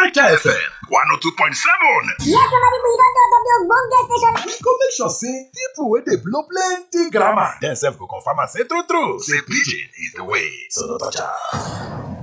Naija FM 102.7. Yes, somebody we don talk of the ogbonge station. We go make sure say people wey dey blow plenty grammar dem sef go confirm am say true say pidgin is the way, so no touch am.